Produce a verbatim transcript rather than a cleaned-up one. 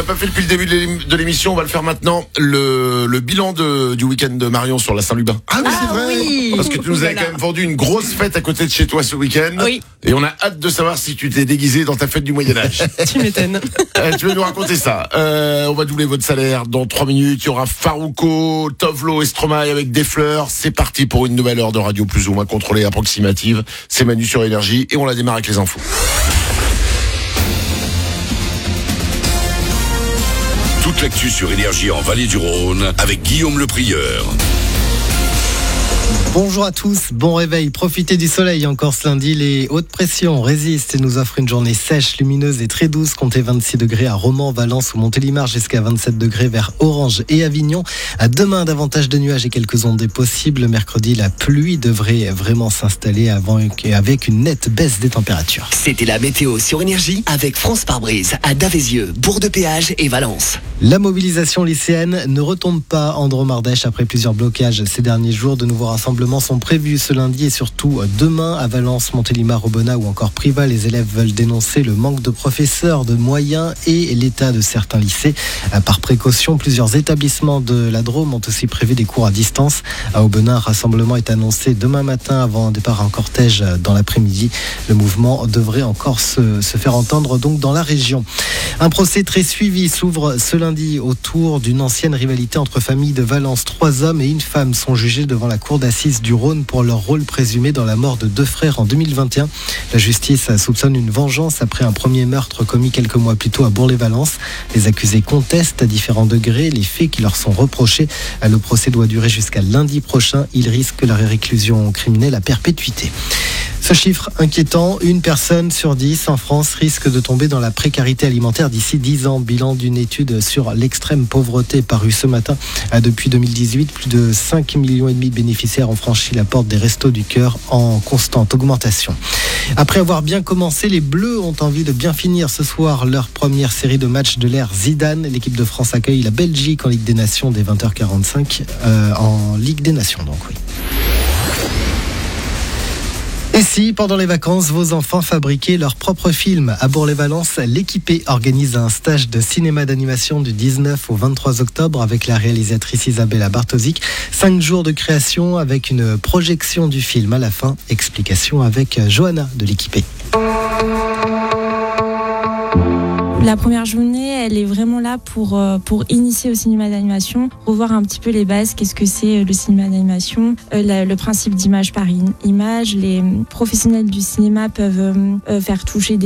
l'a pas fait depuis le début de l'émission, on va le faire maintenant. Le, le bilan de, du week-end de Marion sur la Saint-Lubin. Ah oui, c'est vrai. Oui. Parce que tu nous avais quand même vendu une grosse fête à côté de chez toi ce week-end. Oui. Et on a hâte de savoir si tu t'es déguisé dans ta fête du Moyen-Âge. Tu m'étonnes. Euh, tu veux nous raconter ça. Euh, on va doubler votre salaire dans trois minutes. Il y aura Farouko, Tovlo et Stromae avec des fleurs. C'est parti pour une nouvelle heure de radio plus ou moins contrôlée, approximative. C'est Manu sur Énergie et on la démarre avec les infos. Toute l'actu sur Énergie en Vallée du Rhône avec Guillaume Le Prieur. Bonjour à tous, bon réveil, profitez du soleil encore ce lundi, les hautes pressions résistent et nous offrent une journée sèche, lumineuse et très douce, comptez vingt-six degrés à Romans, Valence ou Montélimar jusqu'à vingt-sept degrés vers Orange et Avignon. À demain, davantage de nuages et quelques ondées possibles. Mercredi, la pluie devrait vraiment s'installer avant avec une nette baisse des températures. C'était la météo sur Énergie avec France Pare-Brise à Davézieux, Bourg-de-Péage et Valence. La mobilisation lycéenne ne retombe pas en Dromardèche après plusieurs blocages ces derniers jours. De nouveaux rassemblements sont prévus ce lundi et surtout demain à Valence, Montélimar, Aubenas ou encore Privas. Les élèves veulent dénoncer le manque de professeurs, de moyens et l'état de certains lycées. Par précaution, plusieurs établissements de la Drôme ont aussi prévu des cours à distance. À Aubenas, un rassemblement est annoncé demain matin avant un départ en cortège dans l'après-midi. Le mouvement devrait encore se, se faire entendre donc dans la région. Un procès très suivi s'ouvre ce lundi autour d'une ancienne rivalité entre familles de Valence. Trois hommes et une femme sont jugés devant la cour d'assises du Rhône pour leur rôle présumé dans la mort de deux frères en deux mille vingt et un. La justice soupçonne une vengeance après un premier meurtre commis quelques mois plus tôt à Bourg-les-Valence. Les accusés contestent à différents degrés les faits qui leur sont reprochés. Le procès doit durer jusqu'à lundi prochain. Ils risquent leur réclusion criminelle à perpétuité. Ce chiffre inquiétant, une personne sur dix en France risque de tomber dans la précarité alimentaire d'ici dix ans. Bilan d'une étude sur l'extrême pauvreté parue ce matin. Depuis deux mille dix-huit, plus de cinq millions et demi de bénéficiaires ont franchi la porte des Restos du Cœur en constante augmentation. Après avoir bien commencé, les Bleus ont envie de bien finir ce soir leur première série de matchs de l'ère Zidane. L'équipe de France accueille la Belgique en Ligue des Nations dès vingt heures quarante-cinq euh, en Ligue des Nations donc oui. Et si, pendant les vacances, vos enfants fabriquaient leur propre film à Bourg-les-Valence, l'Équipé organise un stage de cinéma d'animation du dix-neuf au vingt-trois octobre avec la réalisatrice Isabella Bartosic. Cinq jours de création avec une projection du film à la fin. Explication avec Johanna de l'Équipé. La première journée, elle est vraiment là pour, pour initier au cinéma d'animation, revoir un petit peu les bases, qu'est-ce que c'est le cinéma d'animation, le, le principe d'image par image. Les professionnels du cinéma peuvent faire toucher des